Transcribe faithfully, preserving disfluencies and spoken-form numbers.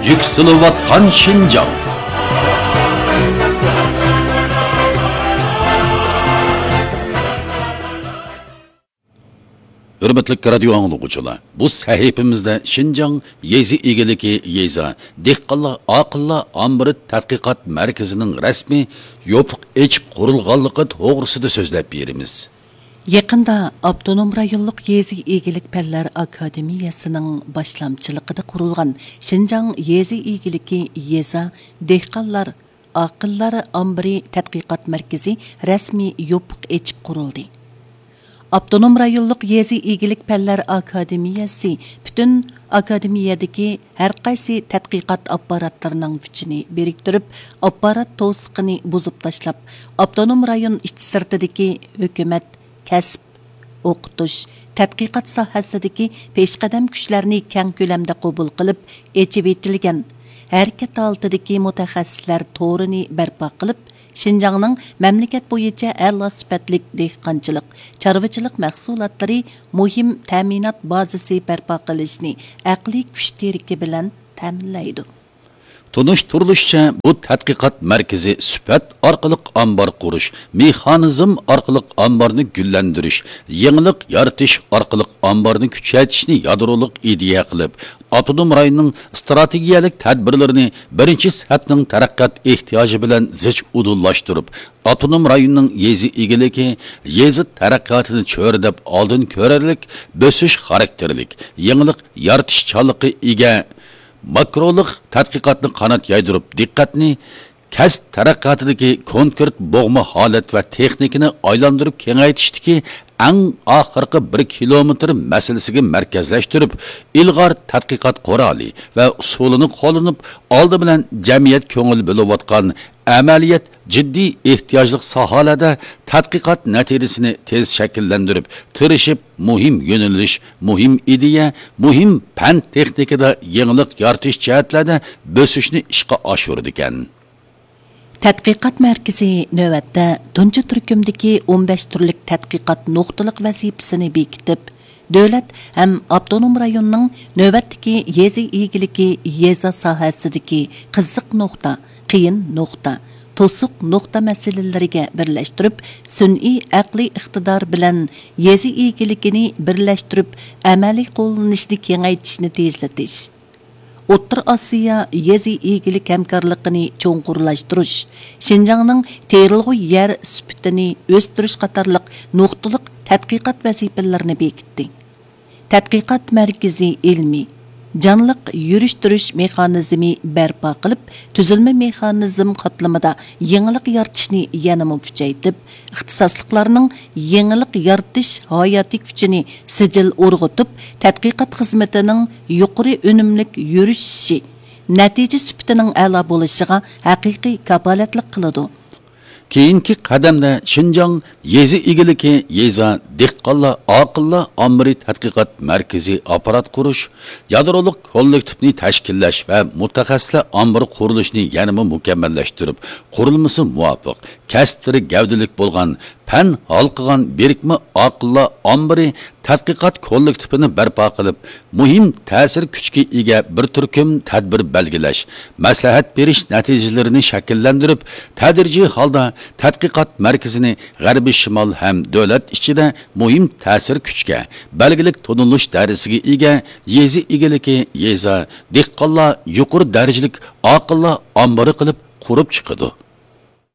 Yükselivatkan Şinjan. Hürmetli radyo anlıqçılar, bu sahifimizde Şinjan Yezi İgiliki Yeza, Dehqalla Aqılla Ambiri Tadqiqat Merkezi'nin resmi yopiq echib qurilganligi to'g'risida so'zlab beramiz. Yaqında Avtonom rayonluq Yezi İgilik Pellar Akademiyasining boshlamchiligida qurilgan Şinjan Yezi İgiliki Yeza, Dehqallar Aqıllar Ambiri Tadqiqat Merkezi resmi yopiq echib qurildi. Avtonom rayonluq Yezi İgilik Pellar Akademiyasi bütün akademiyadagi har qaysi tadqiqot apparatlarining kuchini biriktirib, apparat to'siqini buzib tashlab, avtonom rayon ichsirtidagi hukumat, kasb, o'qitish, tadqiqot sohasidagi peshqadam kuchlarni keng ko'lamda qabul qilib, echib etilgan harakat altidagi mutaxassislar to'rini barpo qilib, Şinjanның mamlakat bo'yicha a'lo sifatli dehqonchilik, chorvachilik mahsulotlari muhim ta'minot bazasi barpo qilishni aqliy kuch teriki bilan ta'minlaydi. Tunuşturulishicha bu tadqiqot markazi sifat orqali ombar qurish, mexanizm orqali omborni gullantirish, yangilik yaratish orqali omborni kuchaytirishni yadroliq ideya qilib, Avtonom rayonning strategiyalik tadbirlarini birinchi safning taraqqiyot ehtiyoji bilan zich udullashtirib, Avtonom rayonning yezi egiligi, yezi taraqqiyotini cho'rdab oldin ko'rarlik, bosish xarakterlik, yangilik yaratishchanligi ega makrolik tadqiqotni qanot yaydirib, diqqatni kasb taraqqiyotidagi konkret bo'g'ma holat va texnikani aylantirib kengaytishdagi eng oxirgi bir kilometr masalasiga markazlashtirib, ilg'or tadqiqot quroli va usulini qo'llanib, oldi bilan jamiyat ko'ngil bo'layotgan amaliyat jiddiy ehtiyojli sohalarda tadqiqot natijasini tez shakllantirib, tirishib, muhim yo'nalish, muhim ideya, muhim fan texnikada yangilik yaratish jihatlarida bosishni ishga oshirdi ekan. Tadqiqot markazi navbatda tunji turkumdagi o'n besh turlik tadqiqot nuqtaliq vazifasini bekitib, davlat ham avtonom rayonning navbatdagi yezi egiligi yeza sohasidagi qiziq nuqta, qiyin nuqta, to'siq nuqta masalalariga birlashtirib, sun'iy aqliy iqtidor bilan yezi egiligini birlashtirib, amaliy qo'llanishni kengaytirishni tezlatish. O'rta Osiyo yezi egilik hamkorligini cho'nqurlashtirish, Şinjanning terilg'u yer sifatini o'stirish qatorliq nuqtaliq tadqiqot vazifalarini bekitdi. Tadqiqot markazi ilmiy, jonliq yurishtirish mexanizmi barpo qilib, tuzilma mexanizm qatlamida yangilik yaratishni yanada kuchaytirib, ixtisosliklarning yangilik yaratish hayotiy kuchini sijil o'rg'itib, tadqiqot xizmatining yuqori unumlik yurishishi, natija sifatining a'lo bo'lishiga haqiqiy kafolatlik qiladi. Keyingi qadamda Şinjan Yezi İgiliki Yeza, Dehqalla Aqılla Ambiri Tadqiqot Markazi apparat qurish, yadroliq kollektivni tashkillash va mutaxassislar ambiri qurilishini yanada mukammallashtirib, qurilmasi muvofiq, kasblari gavdalik bo'lgan fan halqigan birikma Aqılla Ambiri tadqiqot kollektivini barpo qilib, muhim ta'sir kuchga ega bir turkum tadbir belgilash, maslahat berish natijalarini shakllantirib, tadrijiy holda tadqiqot markazini g'arbiy shimol ham davlat ichida muhim ta'sir kuchga, belgilik tonilish darajasiga ega yezi egiligi yeza, dehqonlar yuqori darajalik aqlli ombiri qilib qurib chiqadi.